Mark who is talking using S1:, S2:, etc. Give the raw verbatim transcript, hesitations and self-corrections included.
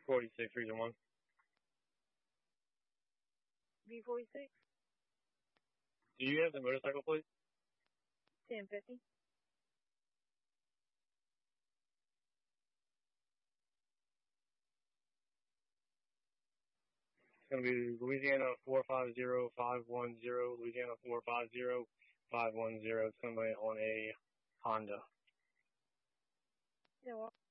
S1: forty-six, Region one.
S2: V forty-six.
S1: Do you have the motorcycle plate?
S2: ten fifty.
S1: It's going to be Louisiana four five zero five one zero, Louisiana four five zero five one zero. It's going to be on a Honda.
S2: Yeah, well.